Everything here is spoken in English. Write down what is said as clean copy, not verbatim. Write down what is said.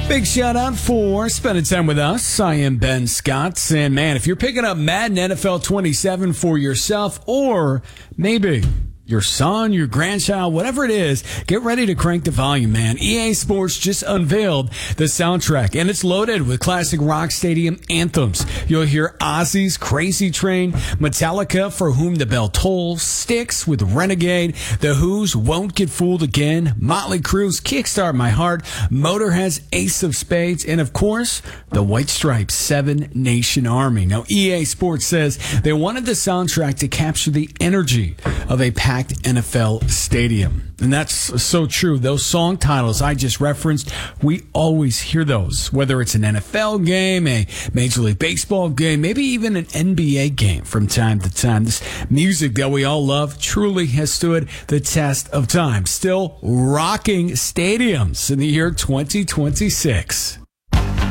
Big shout out for spending time with us. I am Ben Scott. And man, if you're picking up Madden NFL 27 for yourself or maybe your son, your grandchild, whatever it is, get ready to crank the volume, man. EA Sports just unveiled the soundtrack, and it's loaded with classic rock stadium anthems. You'll hear Ozzy's Crazy Train, Metallica, For Whom the Bell Tolls, Styx with Renegade, The Who's Won't Get Fooled Again, Motley Crue's Kickstart My Heart, Motorhead's Ace of Spades, and of course, the White Stripes' Seven Nation Army. Now, EA Sports says they wanted the soundtrack to capture the energy of a packed NFL stadium. And that's so true. Those song titles I just referenced, we always hear those, whether it's an NFL game, a Major League Baseball game, maybe even an NBA game from time to time. This music that we all love truly has stood the test of time, still rocking stadiums in the year 2026.